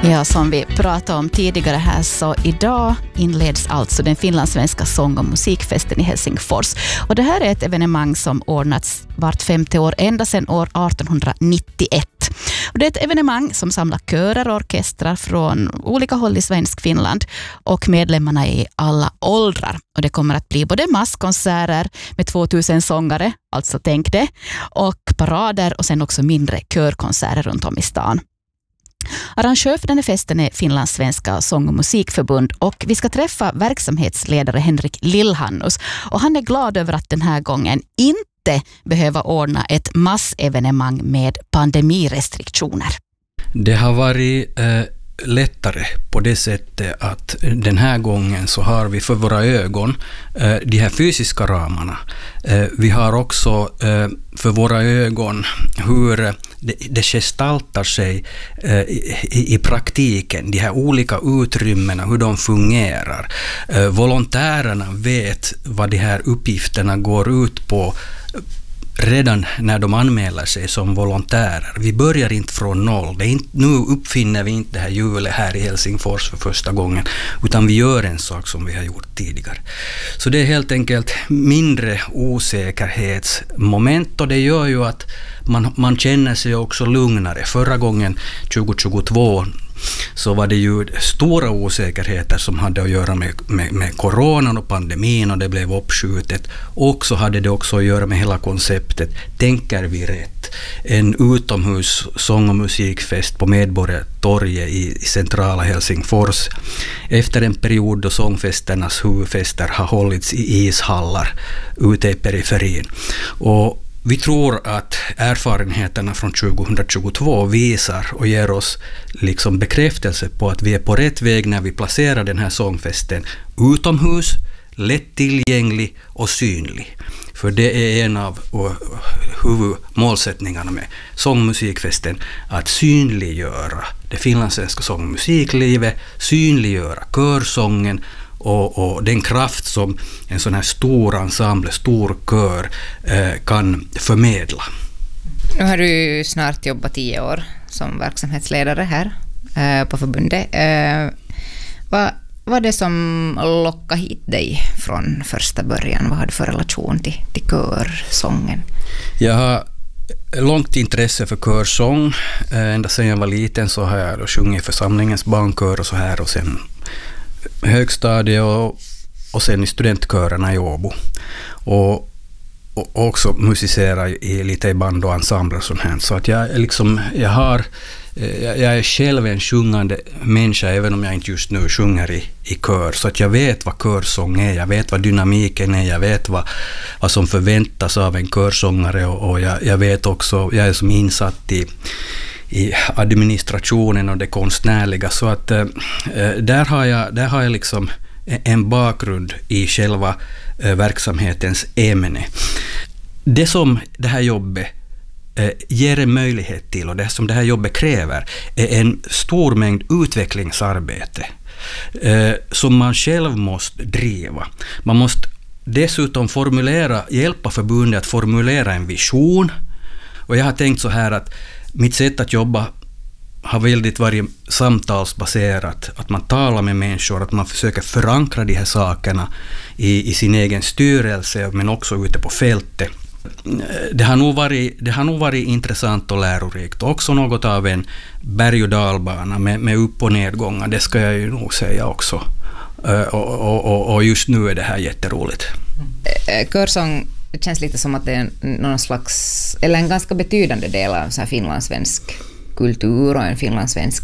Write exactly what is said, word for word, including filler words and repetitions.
Ja, som vi pratade om tidigare här, så idag inleds alltså den finlandssvenska sång- och musikfesten i Helsingfors. Och det här är ett evenemang som ordnats vart femte år ända sedan år arton nittioett. Och det är ett evenemang som samlar körer och orkestrar från olika håll i svensk Finland, och medlemmarna är i alla åldrar. Och det kommer att bli både masskonserter med tvåtusen sångare, alltså tänk det, och parader och sen också mindre körkonserter runt om i stan. Arrangör för den här festen är Finlandssvenska sång- och musikförbund, och vi ska träffa verksamhetsledare Henrik Lillhannus, och han är glad över att den här gången inte behöva ordna ett massevenemang med pandemirestriktioner. Det har varit eh, lättare på det sättet att den här gången så har vi för våra ögon eh, de här fysiska ramarna. Eh, vi har också eh, för våra ögon hur det, det gestaltar sig eh, i, i praktiken, de här olika utrymmena, hur de fungerar. Eh, volontärerna vet vad de här uppgifterna går ut på redan när de anmäler sig som volontärer. Vi börjar inte från noll. Det är inte, nu uppfinner vi inte det här hjulet här i Helsingfors för första gången, utan vi gör en sak som vi har gjort tidigare. Så det är helt enkelt mindre osäkerhetsmoment, och det gör ju att man, man känner sig också lugnare. Förra gången, tjugohundratjugotvå, så var det ju stora osäkerheter som hade att göra med, med, med coronan och pandemin, och det blev uppskjutet. Och så hade det också att göra med hela konceptet Tänker vi rätt? En utomhus sång- och musikfest på Medborgartorget i, i centrala Helsingfors. Efter en period då sångfesternas huvudfester har hållits i ishallar ute i periferin. Och vi tror att erfarenheterna från tjugohundratjugotvå visar och ger oss liksom bekräftelse på att vi är på rätt väg när vi placerar den här sångfesten utomhus, lättillgänglig och synlig. För det är en av huvudmålsättningarna med sångmusikfesten, att synliggöra det finlandssvenska sång- och musiklivet, synliggöra körsången, Och, och den kraft som en sån här stor ensemble, stor kör eh, kan förmedla. Nu har du snart jobbat tio år som verksamhetsledare här eh, på förbundet. Eh, vad var det som lockade hit dig från första början? Vad har du för relation till, till körsången? Jag har långt intresse för körsång. Eh, ända sedan jag var liten så har jag sjungit församlingens barnkör och så här, och sen högstadie och, och sen i studentkörerna i Åbo, och, och också musicera i, lite i band och ensembler och sånt här. Så att jag liksom, jag har jag, jag är själv en sjungande människa, även om jag inte just nu sjunger i, i kör, så att jag vet vad körsång är, jag vet vad dynamiken är, jag vet vad, vad som förväntas av en körsångare, och, och jag, jag vet också, jag är som insatt i i administrationen och det konstnärliga, så att äh, där har jag där har jag liksom en bakgrund i själva äh, verksamhetens ämne. Det som det här jobbet äh, ger en möjlighet till, och det som det här jobbet kräver, är en stor mängd utvecklingsarbete äh, som man själv måste driva. Man måste dessutom formulera, hjälpa förbundet att formulera en vision, och jag har tänkt så här att mitt sätt att jobba har väldigt varit samtalsbaserat, att man talar med människor, att man försöker förankra de här sakerna i, i sin egen styrelse, men också ute på fältet. Det har nog varit, det har nog varit intressant och lärorikt, också något av en berg- och dalbana med, med upp- och nedgångar, det ska jag ju nog säga också. Och, och, och just nu är det här jätteroligt. Körsång, det känns lite som att det är någon slags, eller en ganska betydande del av så här finlandssvensk kultur och en finlandssvensk